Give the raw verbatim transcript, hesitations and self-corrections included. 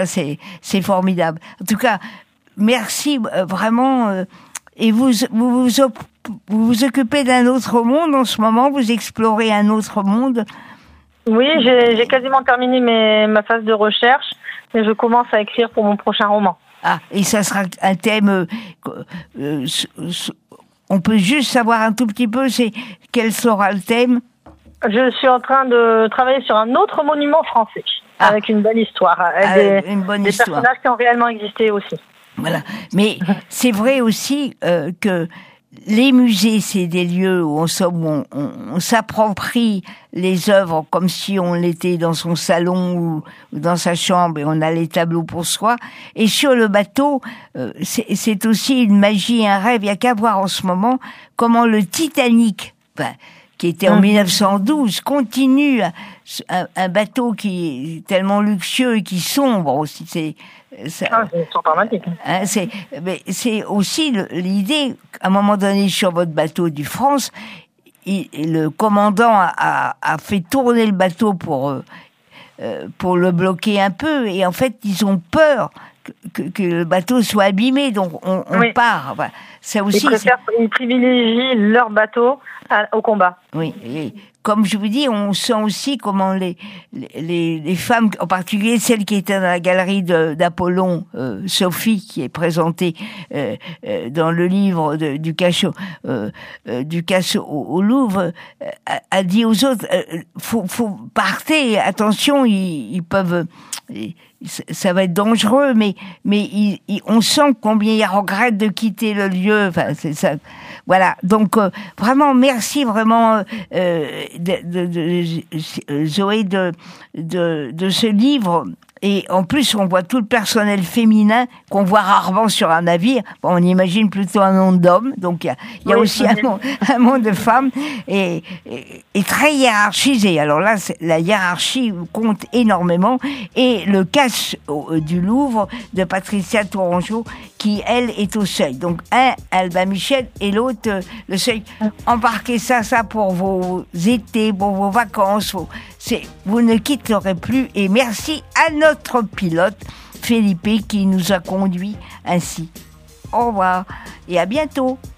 c'est, c'est formidable. En tout cas, merci euh, vraiment. Euh, et vous, vous, vous, op- vous vous occupez d'un autre monde en ce moment. Vous explorez un autre monde. Oui, j'ai, j'ai quasiment terminé mes, ma phase de recherche, mais je commence à écrire pour mon prochain roman. Ah, et ça sera un thème. Euh, euh, on peut juste savoir un tout petit peu, c'est quel sera le thème? Je suis en train de travailler sur un autre monument français, ah. avec une belle histoire, avec ah, des, une bonne des histoire. personnages qui ont réellement existé aussi. Voilà. Mais c'est vrai aussi euh, que les musées, c'est des lieux où on, on, on, on s'approprie les œuvres comme si on l'était dans son salon ou, ou dans sa chambre et on a les tableaux pour soi. Et sur le bateau, euh, c'est, c'est aussi une magie, un rêve. Il n'y a qu'à voir en ce moment comment le Titanic, ben, qui était en mmh. mille neuf cent douze, continue un, un bateau qui est tellement luxueux et qui sombre aussi. C'est, ça, ah, c'est dramatique. Hein, c'est, mais c'est aussi le, l'idée, à un moment donné, sur votre bateau du France, il, le commandant a, a, a fait tourner le bateau pour, euh, pour le bloquer un peu, et en fait, ils ont peur que, que, que le bateau soit abîmé, donc on, on oui. part. Enfin, ça aussi, ils, préfèrent, ils privilégient leur bateau à, au combat. Oui, et comme je vous dis, on sent aussi comment les, les, les femmes, en particulier celle qui était dans la galerie de, d'Apollon, euh, Sophie, qui est présentée euh, euh, dans le livre de, du cachot, euh, euh, du cachot au, au Louvre, euh, a, a dit aux autres, euh, faut, faut partez, attention, ils, ils peuvent, ils, ça va être dangereux, mais mais il, il, on sent combien il regrette de quitter le lieu. Enfin, c'est ça. Voilà. Donc euh, vraiment, merci vraiment euh, de, de, de, Zoé de, de de ce livre. Et en plus, on voit tout le personnel féminin qu'on voit rarement sur un navire. Bon, on imagine plutôt un monde d'hommes. Donc, il y a, il y a oui, aussi un monde, un monde de femmes et, et, et très hiérarchisé. Alors là, c'est, la hiérarchie compte énormément. Et le cache du Louvre de Patricia Tourangeau, qui, elle, est au seuil. Donc, un, Albin Michel, et l'autre, euh, le seuil. Embarquez ça, ça pour vos étés, pour vos vacances. Vos, c'est, vous ne quitterez plus. Et merci à notre pilote, Felipe, qui nous a conduits ainsi. Au revoir et à bientôt.